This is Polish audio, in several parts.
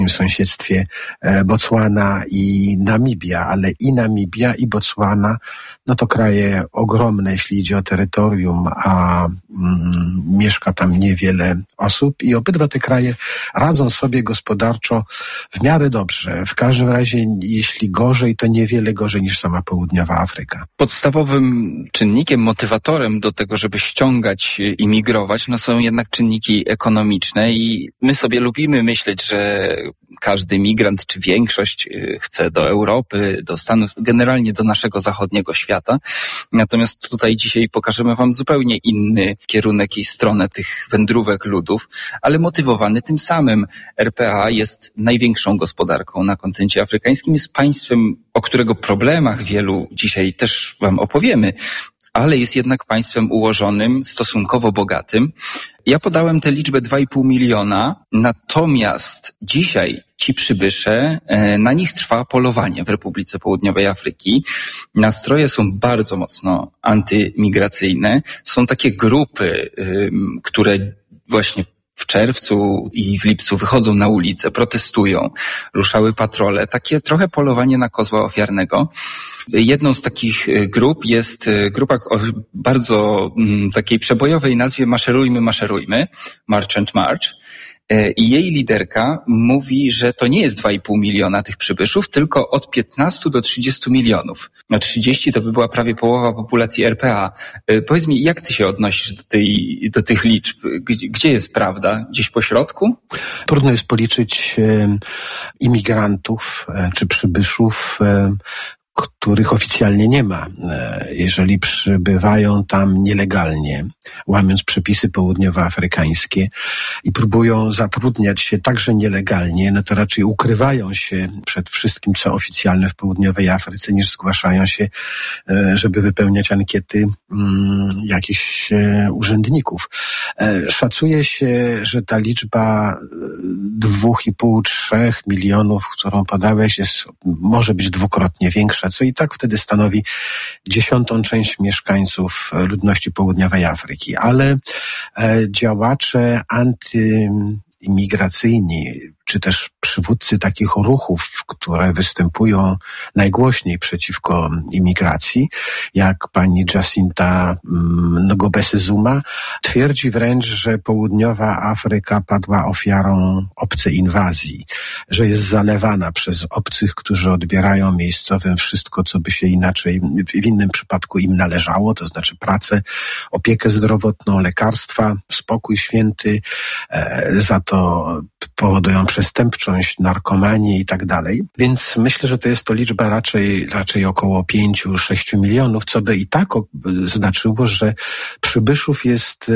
w sąsiedztwie Botswana i Namibia, ale i Namibia, i Botswana, no to kraje ogromne, jeśli idzie o terytorium, a mieszka tam niewiele osób i obydwa te kraje radzą sobie gospodarczo w miarę dobrze. W każdym razie, jeśli gorzej, to niewiele gorzej niż sama południowa Afryka. Podstawowym czynnikiem, motywatorem do tego, żeby ściągać i migrować, no są jednak czynniki ekonomiczne i my sobie lubimy myśleć, że każdy migrant, czy większość chce do Europy, do Stanów, generalnie do naszego zachodniego świata. Natomiast tutaj dzisiaj pokażemy wam zupełnie inny kierunek i stronę tych wędrówek ludów, ale motywowany tym samym. RPA jest największą gospodarką na kontynencie afrykańskim, jest państwem, o którego problemach wielu dzisiaj też wam opowiemy, ale jest jednak państwem ułożonym, stosunkowo bogatym. Ja podałem tę liczbę 2,5 miliona, natomiast dzisiaj ci przybysze, na nich trwa polowanie w Republice Południowej Afryki. Nastroje są bardzo mocno antymigracyjne. Są takie grupy, które właśnie w czerwcu i w lipcu wychodzą na ulicę, protestują, ruszały patrole. Takie trochę polowanie na kozła ofiarnego. Jedną z takich grup jest grupa o bardzo takiej przebojowej nazwie Maszerujmy, maszerujmy, March and March. I jej liderka mówi, że to nie jest 2,5 miliona tych przybyszów, tylko od 15 do 30 milionów. No 30 to by była prawie połowa populacji RPA. Powiedz mi, jak ty się odnosisz do tych liczb? Gdzie jest prawda? Gdzieś po środku? Trudno jest policzyć imigrantów czy przybyszów, których oficjalnie nie ma. Jeżeli przybywają tam nielegalnie, łamiąc przepisy południowoafrykańskie i próbują zatrudniać się także nielegalnie, no to raczej ukrywają się przed wszystkim, co oficjalne w południowej Afryce, niż zgłaszają się, żeby wypełniać ankiety jakichś urzędników. Szacuje się, że ta liczba 2,5-3 milionów, którą podałeś, może być dwukrotnie większa, co i tak wtedy stanowi 10. część mieszkańców ludności południowej Afryki. Ale działacze antyimigracyjni, czy też przywódcy takich ruchów, które występują najgłośniej przeciwko imigracji, jak pani Jacinta Ngobese Zuma, twierdzi wręcz, że południowa Afryka padła ofiarą obcej inwazji, że jest zalewana przez obcych, którzy odbierają miejscowym wszystko, co by się inaczej w innym przypadku im należało, to znaczy pracę, opiekę zdrowotną, lekarstwa, spokój święty, za to powodują przestępczość, narkomanię i tak dalej. Więc myślę, że to jest to liczba raczej około 5-6 milionów, co by i tak znaczyło, że przybyszów jest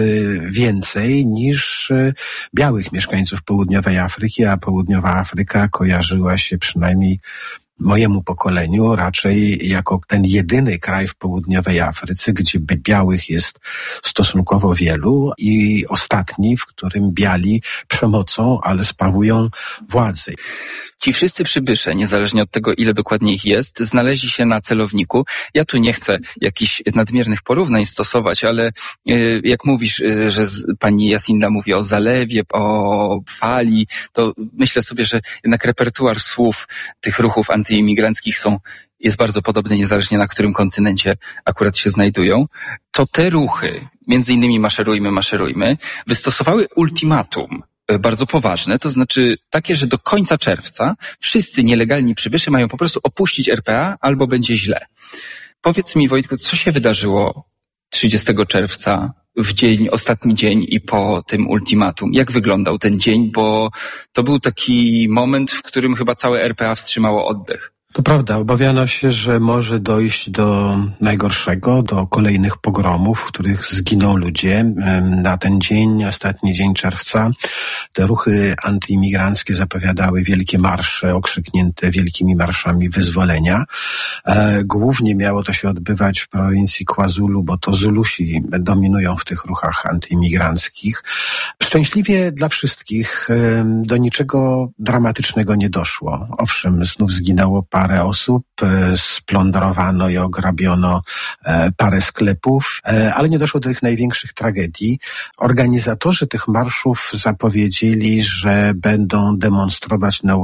więcej niż białych mieszkańców południowej Afryki, a południowa Afryka kojarzyła się przynajmniej mojemu pokoleniu raczej jako ten jedyny kraj w południowej Afryce, gdzie białych jest stosunkowo wielu i ostatni, w którym biali przemocą, ale sprawują władzę. Ci wszyscy przybysze, niezależnie od tego, ile dokładnie ich jest, znaleźli się na celowniku. Ja tu nie chcę jakichś nadmiernych porównań stosować, ale jak mówisz, że pani Jacinda mówi o zalewie, o fali, to myślę sobie, że jednak repertuar słów tych ruchów antyimigranckich jest bardzo podobny, niezależnie na którym kontynencie akurat się znajdują. To te ruchy, między innymi Maszerujmy, maszerujmy, wystosowały ultimatum bardzo poważne, to znaczy takie, że do końca czerwca wszyscy nielegalni przybysze mają po prostu opuścić RPA albo będzie źle. Powiedz mi, Wojtku, co się wydarzyło 30 czerwca ostatni dzień i po tym ultimatum? Jak wyglądał ten dzień? Bo to był taki moment, w którym chyba całe RPA wstrzymało oddech. To prawda, obawiano się, że może dojść do najgorszego, do kolejnych pogromów, w których zginą ludzie. Na ten dzień, ostatni dzień czerwca, te ruchy antyimigranckie zapowiadały wielkie marsze, okrzyknięte wielkimi marszami wyzwolenia. Głównie miało to się odbywać w prowincji KwaZulu, bo to Zulusi dominują w tych ruchach antyimigranckich. Szczęśliwie dla wszystkich do niczego dramatycznego nie doszło. Owszem, znów zginęło parę parę osób, splądrowano i ograbiono parę sklepów, ale nie doszło do tych największych tragedii. Organizatorzy tych marszów zapowiedzieli, że będą demonstrować na